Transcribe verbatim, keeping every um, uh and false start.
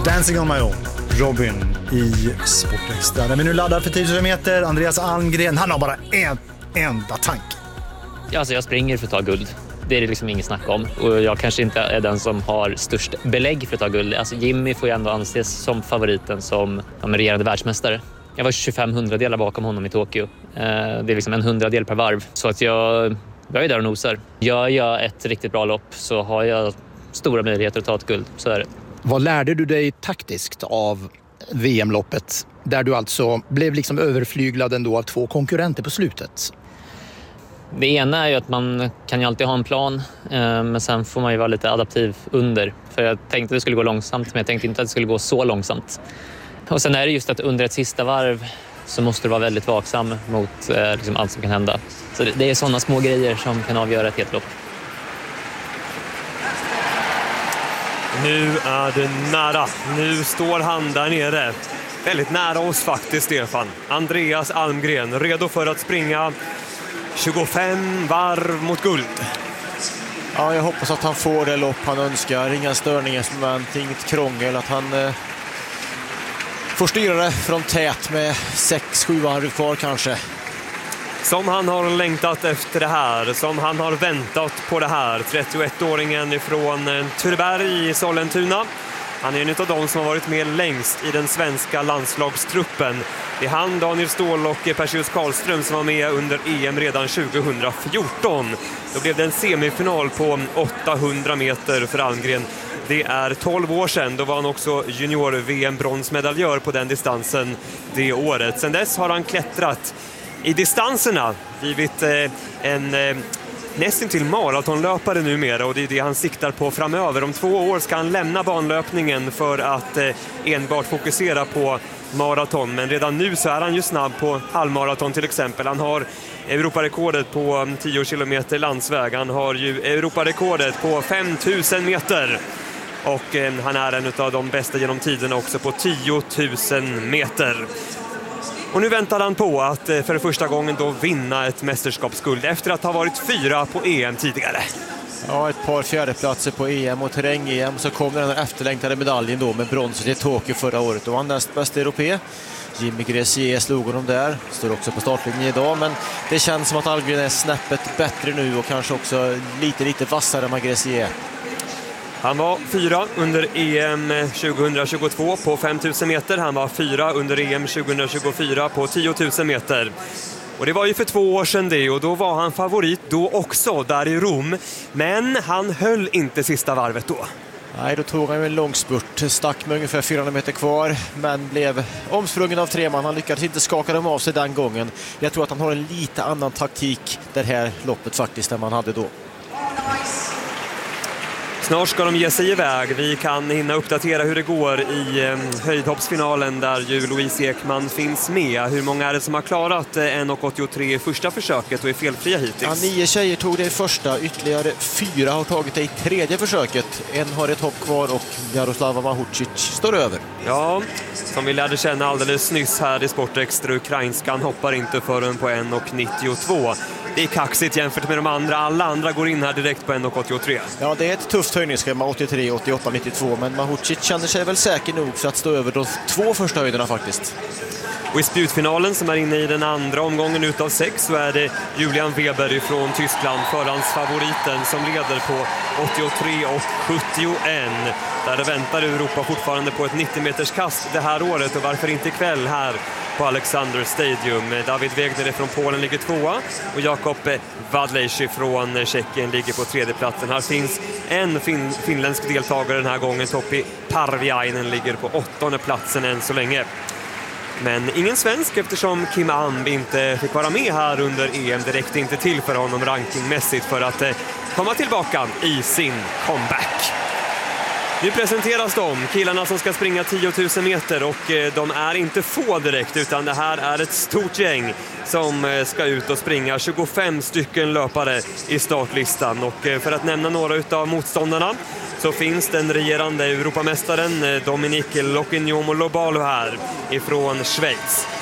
Dancing on my own, Robin i Sportextra. När vi nu laddar för tio tusen meter, Andreas Almgren, han har bara en enda tanke. Ja, alltså jag springer för att ta guld. Det är det liksom inget snack om. Och jag kanske inte är den som har störst belägg för att ta guld. Alltså Jimmy får ju ändå anses som favoriten som regerande världsmästare. Jag var tjugofem hundradelar bakom honom i Tokyo. Det är liksom en hundradel per varv. Så att jag, jag är där och nosar. Gör jag ett riktigt bra lopp så har jag stora möjligheter att ta ett guld. Så är det. Vad lärde du dig taktiskt av V M-loppet? Där du alltså blev liksom överflyglad ändå av två konkurrenter på slutet. Det ena är ju att man kan ju alltid ha en plan. Men sen får man ju vara lite adaptiv under. För jag tänkte att det skulle gå långsamt, men jag tänkte inte att det skulle gå så långsamt. Och sen är det just att under ett sista varv så måste du vara väldigt vaksam mot eh, liksom allt som kan hända. Så det, det är sådana små grejer som kan avgöra ett helt lopp. Nu är det nära. Nu står han där nere. Väldigt nära oss faktiskt, Stefan. Andreas Almgren, redo för att springa tjugofem varv mot guld. Ja, jag hoppas att han får det lopp han önskar. Inga störningsmoment, inget krångel. Att han eh, får styra det från tät med sex sju varv kvar kanske. Som han har längtat efter det här, som han har väntat på det här. trettioettåringen från Turberg i Sollentuna. Han är en av de som har varit med längst i den svenska landslagstruppen. Det är han, Daniel Ståhl och Perseus Karlström som var med under E M redan tjugohundrafjorton. Då blev det en semifinal på åttahundra meter för Almgren. Det är tolv år sedan, då var han också junior-V M-bronsmedaljör på den distansen det året. Sedan dess har han klättrat i distanserna, givit eh, en eh, nästan till maratonlöpare numera, och det är det han siktar på framöver. Om två år ska han lämna banlöpningen för att eh, enbart fokusera på maraton, men redan nu så är han ju snabb på halvmaraton till exempel. Han har Europarekordet på tio kilometer landsväg, han har ju Europarekordet på fem tusen meter. Och eh, han är en av de bästa genom tiderna också på tio tusen meter. Och nu väntar han på att eh, för första gången då vinna ett mästerskapsguld efter att ha varit fyra på E M tidigare. Ja, ett par fjärdeplatser på E M och terräng-E M, så kom den här efterlängtade medaljen då med bronset i Tokyo förra året. Och han näst bästa europé. Jimmy Gressier slog honom där, står också på startlinjen idag, men det känns som att Almgren är snäppet bättre nu och kanske också lite lite vassare än Gressier. Han var fyra under E M tjugohundratjugotvå på fem tusen meter. Han var fyra under E M tjugohundratjugofyra på tio tusen meter. Och det var ju för två år sedan det, och då var han favorit då också där i Rom. Men han höll inte sista varvet då. Nej, då tog han ju en lång spurt, stack med ungefär fyrahundra meter kvar, men blev omsprungen av tre man. Han lyckades inte skaka dem av sig den gången. Jag tror att han har en lite annan taktik det här loppet faktiskt än man hade då. Snart ska de ge sig iväg. Vi kan hinna uppdatera hur det går i eh, höjdhoppsfinalen där ju Louise Ekman finns med. Hur många är det som har klarat eh, en åttiotre i första försöket och är felfria hittills? Ja, nio tjejer tog det i första, ytterligare fyra har tagit det i tredje försöket. En har ett hopp kvar och Jaroslava Mahucic står över. Ja, som vi lärde känna alldeles nyss här i Sportextra, ukrainskan hoppar inte förrän på en nittiotvå. Det är kaxigt jämfört med de andra. Alla andra går in här direkt på en åttiotre. Ja, det är ett tufft höjningsschema, åttiotre, åttioåtta, nittiotvå. Men Mahucic känner sig väl säker nog för att stå över de två första höjderna faktiskt. Och i spjutfinalen som är inne i den andra omgången utav sex så är det Julian Weber från Tyskland, förhandsfavoriten, som leder på åttiotre och sjuttioett. Där väntar Europa fortfarande på ett nittio meters kast det här året, och varför inte ikväll här på Alexander Stadium. David Wegner från Polen ligger tvåa och Jakob Wadlejszy från Tjeckien ligger på tredje platsen. Här finns en fin- finländsk deltagare den här gången, Topi Parviainen, ligger på åttonde platsen än så länge. Men ingen svensk, eftersom Kim Amb inte fick vara med här under E M. Direkt inte till för honom rankingmässigt för att komma tillbaka i sin comeback. Nu presenteras de, killarna som ska springa tio tusen meter, och de är inte få direkt, utan det här är ett stort gäng som ska ut och springa. tjugofem stycken löpare i startlistan, och för att nämna några utav motståndarna så finns den regerande Europamästaren Dominique Locignomo Lobalo här ifrån Schweiz.